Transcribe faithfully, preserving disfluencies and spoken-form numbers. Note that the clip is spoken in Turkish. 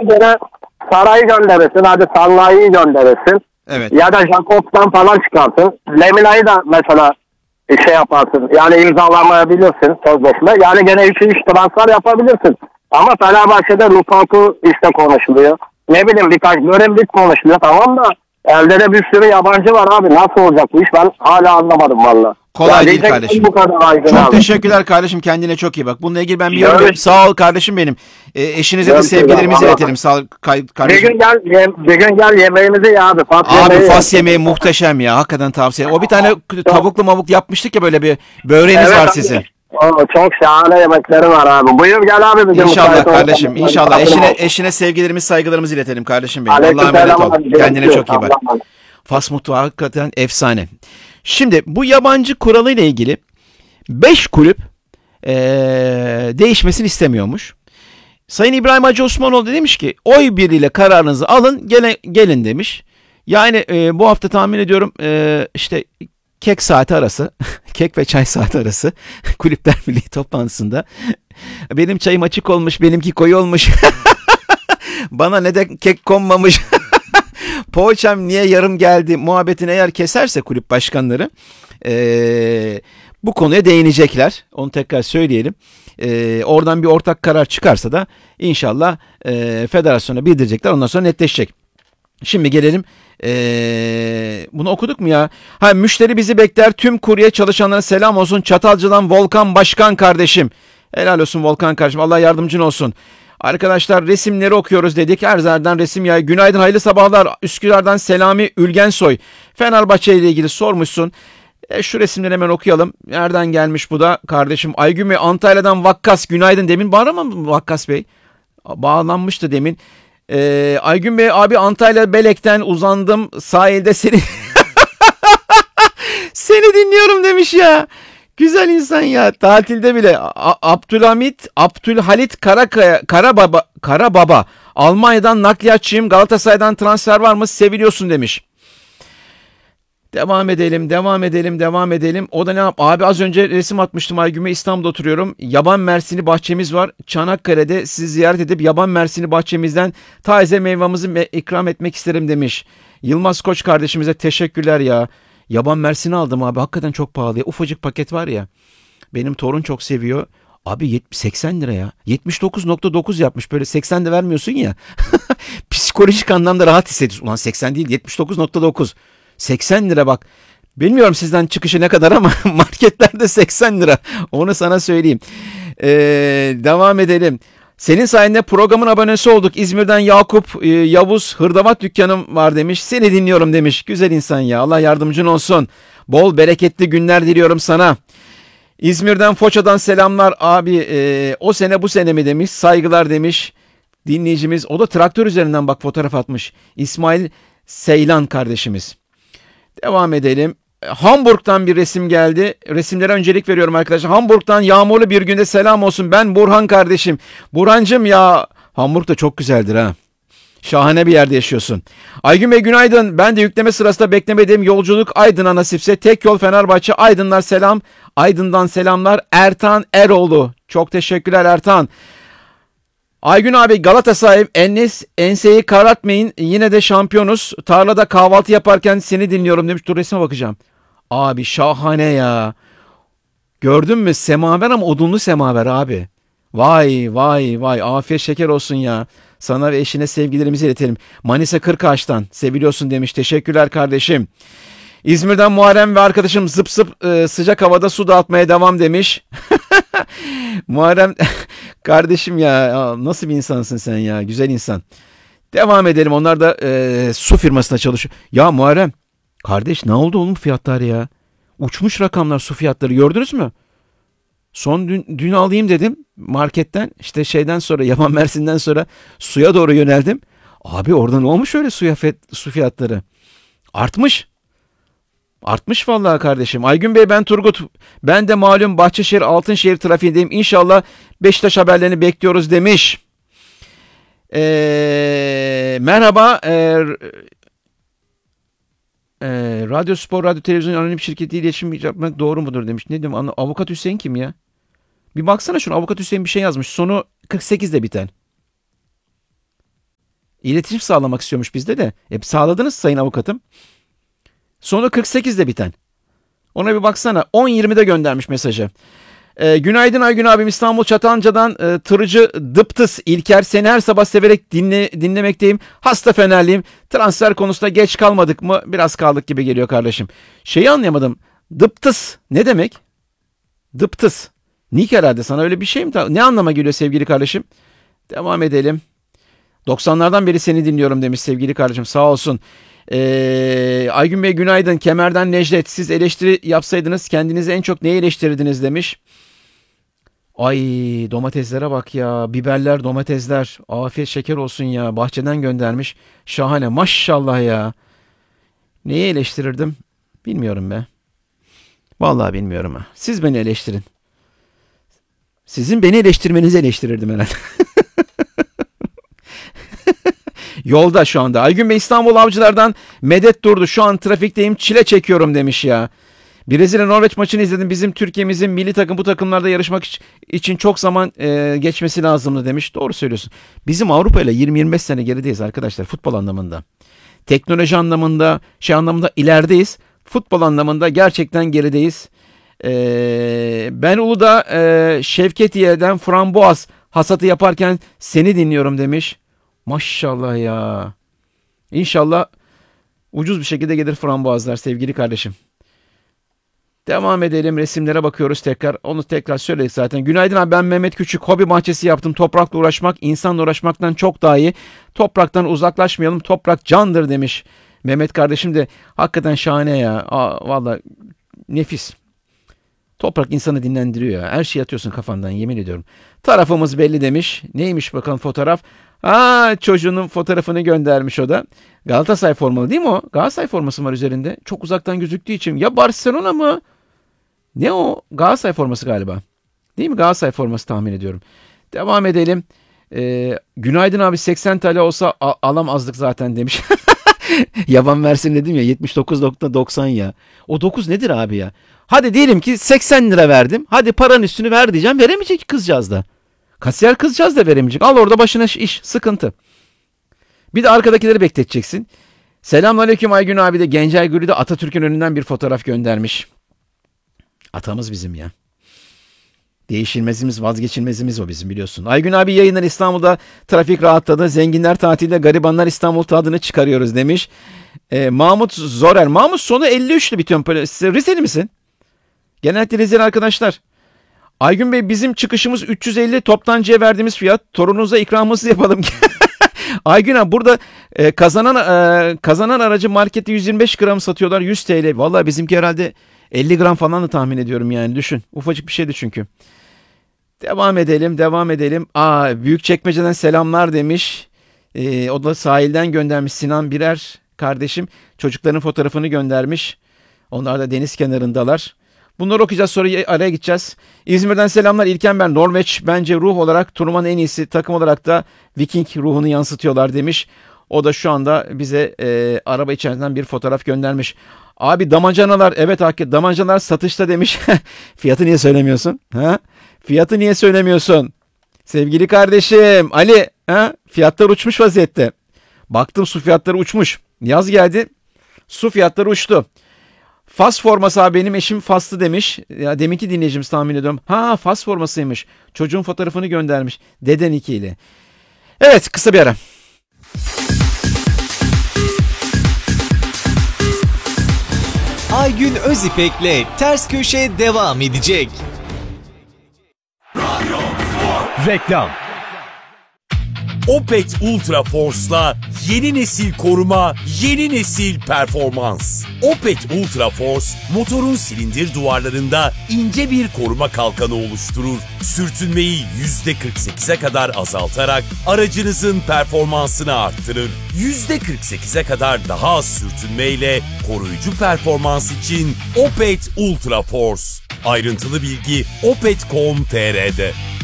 gene Saray'ı gönderirsin. Hadi Sallai'yi gönderirsin. Evet. Ya da Jacobs'tan falan çıkarsın. Lemina'yı da mesela şey yaparsın. Yani imzalamayabilirsin sözleşme. Yani gene üç üç transfer yapabilirsin. Ama Fenerbahçe'de Lukaku işte konuşuluyor. Ne bileyim birkaç Göremlik konuşuluyor, tamam da elde de bir sürü yabancı var abi. Nasıl olacak bu iş, ben hala anlamadım valla. Kolay ya değil kardeşim. Bu kadar çok abi. teşekkürler kardeşim, kendine çok iyi bak. Bununla ilgili ben bir yorum Görüş. sağ ol kardeşim benim. E, eşinize de sevgilerimizi iletelim. Sağ ol kay- kardeşim. Bir gün gel, ye, bir gün gel yemeğimizi ye abi. Fas Abi yemeği fas ye. yemeği muhteşem ya. Hakikaten tavsiye. O bir tane tavuklu mavuk yapmıştık ya, böyle bir böreğiniz Evet var abi. sizin. Oo, çok şahane yemekleri var abi. Buyur gel abi. Bir gün İnşallah müsait kardeşim. olursan. İnşallah. Eşine eşine sevgilerimiz, saygılarımızı iletelim kardeşim benim. Allah'a Aleykümselam emanet ol. abi. Kendine çok iyi bak. Allah'a emanet. Fas mutfağı hakikaten efsane. Şimdi bu yabancı kuralı ile ilgili beş kulüp ee, değişmesini istemiyormuş. Sayın İbrahim Hacı Osmanoğlu demiş ki oy birliğiyle kararınızı alın, gele, gelin demiş. Yani e, bu hafta tahmin ediyorum e, işte kek saati arası, kek ve çay saati arası Kulüpler Birliği toplantısında benim çayım açık olmuş, benimki koyu olmuş. Bana neden kek konmamış? Poğaçam niye yarım geldi muhabbetini eğer keserse kulüp başkanları ee, bu konuya değinecekler. Onu tekrar söyleyelim. Ee, oradan bir ortak karar çıkarsa da inşallah e, federasyona bildirecekler. Ondan sonra netleşecek. Şimdi gelelim. Ee, bunu okuduk mu ya? Ha, müşteri bizi bekler. Tüm kurye çalışanlara selam olsun. Çatalcı'dan Volkan Başkan kardeşim. Helal olsun Volkan kardeşim. Allah yardımcın olsun. Arkadaşlar resimleri okuyoruz dedik. Her yerden resim ya. Günaydın, hayırlı sabahlar. Üsküdar'dan Selami Ülgensoy. Fenerbahçe ile ilgili sormuşsun. E, şu resimleri hemen okuyalım. Nereden gelmiş bu da kardeşim? Aygün Bey Antalya'dan Vakkas. Günaydın, demin bağıramadı Vakkas Bey? Bağlanmıştı demin. E, Aygün Bey abi Antalya Belek'ten uzandım. Sahilde seni seni dinliyorum demiş ya. Güzel insan ya. Tatilde bile. A- Abdülhamit, Abdülhalit Karakaya, Karababa, Karababa. Almanya'dan nakliyatçıyım. Galatasaray'dan transfer var mı? Seviliyorsun demiş. Devam edelim, devam edelim, devam edelim. O da ne yap? Abi az önce resim atmıştım Aygün'e. İstanbul'da oturuyorum. Yaban mersini bahçemiz var. Çanakkale'de sizi ziyaret edip yaban mersini bahçemizden taze meyvamızı me- ikram etmek isterim demiş. Yılmaz Koç kardeşimize teşekkürler ya. Yaban mersini aldım abi. Hakikaten çok pahalı ya. Ufacık paket var ya. Benim torun çok seviyor. Abi seksen lira ya. yetmiş dokuz nokta dokuz yapmış. Böyle seksen de vermiyorsun ya. Psikolojik anlamda rahat hissediyorsun. Ulan seksen değil, yetmiş dokuz nokta dokuz. seksen lira bak. Bilmiyorum sizden çıkışı ne kadar ama marketlerde seksen lira. Onu sana söyleyeyim. Ee, devam edelim. Senin sayende programın abonesi olduk. İzmir'den Yakup e, Yavuz hırdavat dükkanım var demiş. Seni dinliyorum demiş. Güzel insan ya. Allah yardımcın olsun. Bol bereketli günler diliyorum sana. İzmir'den Foça'dan selamlar abi. E, o sene bu sene mi demiş. Saygılar demiş. Dinleyicimiz. O da traktör üzerinden bak fotoğraf atmış. İsmail Seylan kardeşimiz. Devam edelim. Hamburg'dan bir resim geldi. Resimlere öncelik veriyorum arkadaşlar. Hamburg'dan yağmurlu bir günde selam olsun. Ben Burhan kardeşim. Burhancığım ya. Hamburg da çok güzeldir ha. Şahane bir yerde yaşıyorsun. Aygün Bey günaydın. Ben de yükleme sırasında beklemediğim yolculuk Aydın'a nasipse. Tek yol Fenerbahçe. Aydınlar selam. Aydın'dan selamlar. Ertan Eroğlu. Çok teşekkürler Ertan. Aygün abi Galatasaray Enes enseyi karartmayın, yine de şampiyonuz. Tarlada kahvaltı yaparken seni dinliyorum demiş. Dur resme bakacağım. Abi şahane ya. Gördün mü? Semaver ama odunlu semaver abi. Vay vay vay, afiyet şeker olsun ya. Sana ve eşine sevgilerimizi iletelim. Manisa Kırkağaç'tan seviliyorsun demiş. Teşekkürler kardeşim. İzmir'den Muharrem ve arkadaşım zıp zıp e, sıcak havada su dağıtmaya devam demiş. Muharrem kardeşim ya, nasıl bir insansın sen ya, güzel insan. Devam edelim, onlar da e, su firmasında çalışıyor. Ya Muharrem kardeş ne oldu oğlum fiyatlar ya? Uçmuş rakamlar su fiyatları, gördünüz mü? Son dün, dün alayım dedim marketten, işte şeyden sonra Yaman Mersin'den sonra suya doğru yöneldim. Abi orada ne olmuş öyle suya fiyat, su fiyatları? Artmış. Artmış vallahi kardeşim. Aygün Bey ben Turgut. Ben de malum Bahçeşehir Altınşehir trafiğindeyim. İnşallah Beşiktaş haberlerini bekliyoruz demiş. Ee, merhaba. Ee, e, Radyo Spor, Radyo Televizyon Anonim Şirketi iletişim yapmak doğru mudur demiş. Ne diyorum? Avukat Hüseyin kim ya? Bir baksana şunu. Avukat Hüseyin bir şey yazmış. Sonu kırk sekizde biten. İletişim sağlamak istiyormuş bizde de. E, sağladınız sayın avukatım. Sonu kırk sekizde biten. Ona bir baksana. on yirmide göndermiş mesajı. E, günaydın Aygün abim, İstanbul Çatanca'dan e, tırıcı Dıptıs İlker. Seni her sabah severek dinle, dinlemekteyim. Hasta Fenerliyim. Transfer konusunda geç kalmadık mı? Biraz kaldık gibi geliyor kardeşim. Şeyi anlayamadım. Dıptıs ne demek? Dıptıs. Nick herhalde, sana öyle bir şey mi? Ne anlama geliyor sevgili kardeşim? Devam edelim. doksanlardan beri seni dinliyorum demiş sevgili kardeşim. Sağ olsun. Ee, Aygün Bey günaydın. Kemer'den Necdet. Siz eleştiri yapsaydınız kendinizi en çok neyi eleştirirdiniz demiş. Ay domateslere bak ya. Biberler, domatesler. Afiyet şeker olsun ya. Bahçeden göndermiş. Şahane maşallah ya. Neyi eleştirirdim? Bilmiyorum be. Vallahi bilmiyorum ha. Siz beni eleştirin. Sizin beni eleştirmenizi eleştirirdim herhalde. Yolda şu anda. Aygün Bey İstanbul Avcılar'dan medet durdu. Şu an trafikteyim, çile çekiyorum demiş ya. Brezilya Norveç maçını izledim. Bizim Türkiye'mizin milli takım bu takımlarda yarışmak için çok zaman e, geçmesi lazımdı demiş. Doğru söylüyorsun. Bizim Avrupa ile yirmi yirmi beş sene gerideyiz arkadaşlar futbol anlamında. Teknoloji anlamında, şey anlamında ilerideyiz. Futbol anlamında gerçekten gerideyiz. Ee, ben Uludağ e, Şevketiye'den frambuaz hasatı yaparken seni dinliyorum demiş. Maşallah ya. İnşallah ucuz bir şekilde gelir frambuazlar sevgili kardeşim. Devam edelim, resimlere bakıyoruz tekrar. Onu tekrar söyledik zaten. Günaydın abi, ben Mehmet Küçük. Hobi bahçesi yaptım. Toprakla uğraşmak insanla uğraşmaktan çok daha iyi. Topraktan uzaklaşmayalım. Toprak candır demiş. Mehmet kardeşim de hakikaten şahane ya. Aa, vallahi nefis. Toprak insanı dinlendiriyor ya. Her şeyi atıyorsun kafandan, yemin ediyorum. Tarafımız belli demiş. Neymiş bakalım fotoğraf? Aa, çocuğunun fotoğrafını göndermiş o da. Galatasaray formalı değil mi o? Galatasaray forması var üzerinde. Çok uzaktan gözüktüğü için. Ya Barcelona mı? Ne o? Galatasaray forması galiba. Değil mi? Galatasaray forması tahmin ediyorum. Devam edelim. Ee, günaydın abi, seksen T L olsa a- alamazdık zaten demiş. Yaban versin dedim ya, yetmiş dokuz nokta doksan ya. O dokuz nedir abi ya? Hadi diyelim ki seksen lira verdim. Hadi paranın üstünü ver diyeceğim. Veremeyecek kızcağız da. Kasiyer kızcağız da veremeyecek. Al orada başına iş, sıkıntı. Bir de arkadakileri bekleteceksin. Selamünaleyküm Aygün abi de Gencay Gürü de Atatürk'ün önünden bir fotoğraf göndermiş. Atamız bizim ya. Değişilmezimiz, vazgeçilmezimiz o bizim, biliyorsun. Aygün abi yayınlar, İstanbul'da trafik rahatladı. Zenginler tatilde, garibanlar İstanbul tadını çıkarıyoruz demiş. Ee, Mahmut Zorer. Mahmut sonu elli üçlü bitiyor. Rizeli misin? Genellikle Rizeli arkadaşlar. Aygün Bey bizim çıkışımız üç yüz elli, toptancıya verdiğimiz fiyat. Torununuza ikramımızı yapalım. Aygün abi burada e, kazanan e, kazanan aracı markette yüz yirmi beş gram satıyorlar, yüz T L. Vallahi bizimki herhalde elli gram falan da tahmin ediyorum yani, düşün. Ufacık bir şeydi çünkü. Devam edelim, devam edelim. Aa, Büyükçekmece'den selamlar demiş. E, o da sahilden göndermiş Sinan Birer kardeşim. Çocukların fotoğrafını göndermiş. Onlar da deniz kenarındalar. Bunları okuyacağız, sonra araya gideceğiz. İzmir'den selamlar İlken ben. Norveç bence ruh olarak turnuvanın en iyisi, takım olarak da Viking ruhunu yansıtıyorlar demiş. O da şu anda bize e, araba içerisinden bir fotoğraf göndermiş. Abi damacanalar, evet hakikaten damacanalar satışta demiş. Fiyatı niye söylemiyorsun? Ha? Fiyatı niye söylemiyorsun? Sevgili kardeşim Ali, ha? Fiyatlar uçmuş vaziyette. Baktım su fiyatları uçmuş. Yaz geldi, su fiyatları uçtu. Fas forması abi, benim eşim Faslı demiş. Ya deminki dinleyicimiz tahmin ediyorum. Ha, Fas formasıymış. Çocuğun fotoğrafını göndermiş. Deden iki ile. Evet, kısa bir ara. Aygün Özipek'le Ters Köşe devam edecek. Reklam. Opet Ultra Force'la yeni nesil koruma, yeni nesil performans. Opet Ultra Force, motorun silindir duvarlarında ince bir koruma kalkanı oluşturur. Sürtünmeyi yüzde kırk sekize kadar azaltarak aracınızın performansını arttırır. yüzde kırk sekize kadar daha az sürtünmeyle koruyucu performans için Opet Ultra Force. Ayrıntılı bilgi opet nokta com nokta tr'de.